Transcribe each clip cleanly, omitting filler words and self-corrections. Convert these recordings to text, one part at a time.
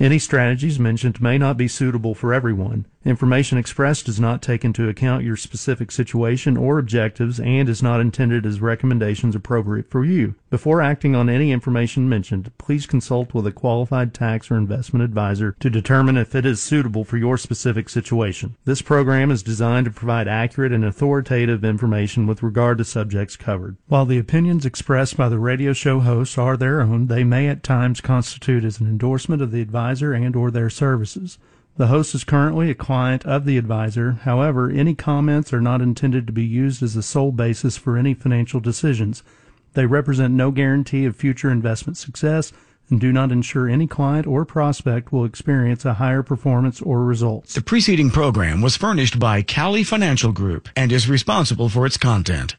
Any strategies mentioned may not be suitable for everyone. Information expressed does not take into account your specific situation or objectives and is not intended as recommendations appropriate for you. Before acting on any information mentioned, please consult with a qualified tax or investment advisor to determine if it is suitable for your specific situation. This program is designed to provide accurate and authoritative information with regard to subjects covered. While the opinions expressed by the radio show hosts are their own, they may at times constitute as an endorsement of the advisor and or their services. The host is currently a client of the advisor. However, any comments are not intended to be used as the sole basis for any financial decisions. They represent no guarantee of future investment success and do not ensure any client or prospect will experience a higher performance or results. The preceding program was furnished by Cali Financial Group and is responsible for its content.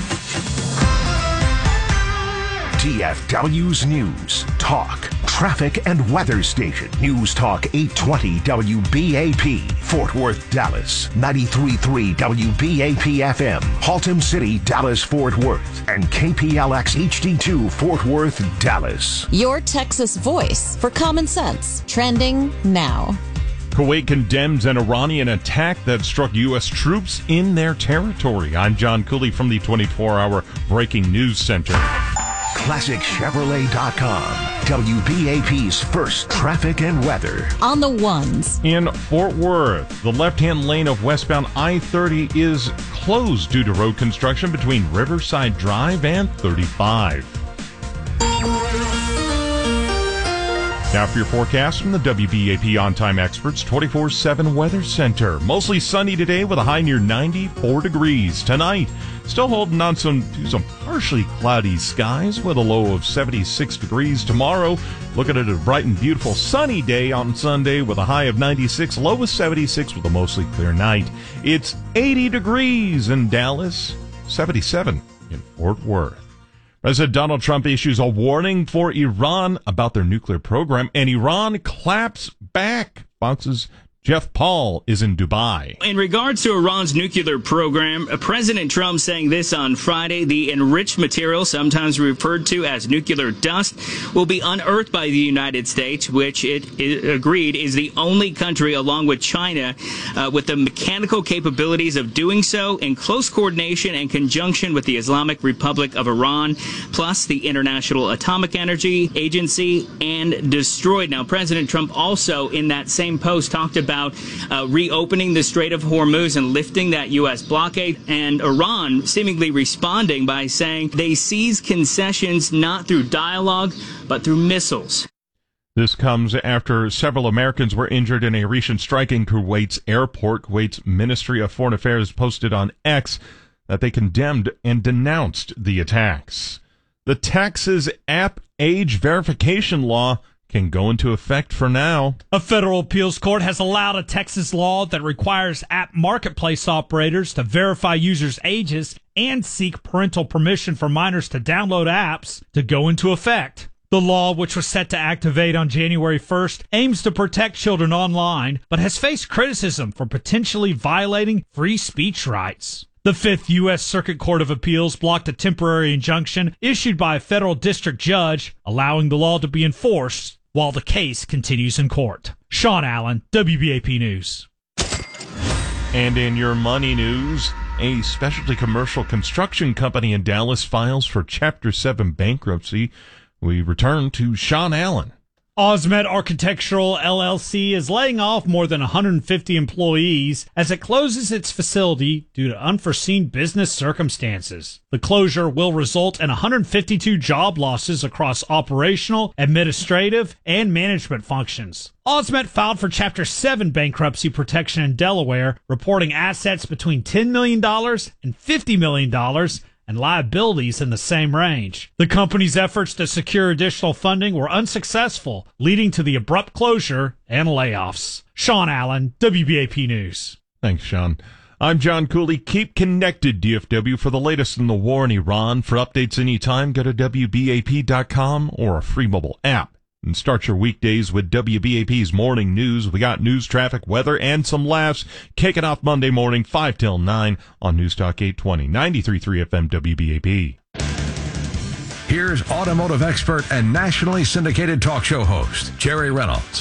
DFW's News, Talk, Traffic and Weather Station. News Talk 820 WBAP, Fort Worth, Dallas. 93.3 WBAP FM, Haltom City, Dallas, Fort Worth. And KPLX HD2, Fort Worth, Dallas. Your Texas voice for common sense. Trending now. Kuwait condemns an Iranian attack that struck U.S. troops in their territory. I'm John Cooley from the 24-hour Breaking News Center. ClassicChevrolet.com, WBAP's first traffic and weather. On the ones. In Fort Worth, the left-hand lane of westbound I-30 is closed due to road construction between Riverside Drive and 35. Now for your forecast from the WBAP On-Time Experts 24/7 Weather Center. Mostly sunny today with a high near 94 degrees. Tonight, still holding on to some partially cloudy skies with a low of 76 degrees. Tomorrow, looking at a bright and beautiful sunny day on Sunday with a high of 96, low of 76 with a mostly clear night. It's 80 degrees in Dallas, 77 in Fort Worth. President Donald Trump issues a warning for Iran about their nuclear program, and Iran claps back. Fox's Jeff Paul is in Dubai. In regards to Iran's nuclear program, President Trump saying this on Friday: the enriched material, sometimes referred to as nuclear dust, will be unearthed by the United States, which it agreed is the only country, along with China, with the mechanical capabilities of doing so in close coordination and conjunction with the Islamic Republic of Iran, plus the International Atomic Energy Agency, and destroyed. Now, President Trump also in that same post talked about reopening the Strait of Hormuz and lifting that U.S. blockade, and Iran seemingly responding by saying they seize concessions not through dialogue, but through missiles. This comes after several Americans were injured in a recent strike in Kuwait's airport. Kuwait's Ministry of Foreign Affairs posted on X that they condemned and denounced the attacks. The Texas app age verification law can go into effect for now. A federal appeals court has allowed a Texas law that requires app marketplace operators to verify users' ages and seek parental permission for minors to download apps to go into effect. The law, which was set to activate on January 1st, aims to protect children online, but has faced criticism for potentially violating free speech rights. The Fifth U.S. Circuit Court of Appeals blocked a temporary injunction issued by a federal district judge, allowing the law to be enforced while the case continues in court. Sean Allen, WBAP News. And in your money news, a specialty commercial construction company in Dallas files for Chapter 7 bankruptcy. We return to Sean Allen. Osmet Architectural LLC is laying off more than 150 employees as it closes its facility due to unforeseen business circumstances. The closure will result in 152 job losses across operational, administrative, and management functions. Osmet filed for Chapter 7 bankruptcy protection in Delaware, reporting assets between $10 million and $50 million and liabilities in the same range. The company's efforts to secure additional funding were unsuccessful, leading to the abrupt closure and layoffs. Sean Allen, WBAP News. Thanks, Sean. I'm John Cooley. Keep connected, DFW, for the latest in the war in Iran. For updates anytime, go to WBAP.com or a free mobile app. And start your weekdays with WBAP's morning news. We got news, traffic, weather, and some laughs. Kicking off Monday morning, 5 till 9 on News Talk 820, 93.3 FM WBAP. Here's automotive expert and nationally syndicated talk show host, Jerry Reynolds.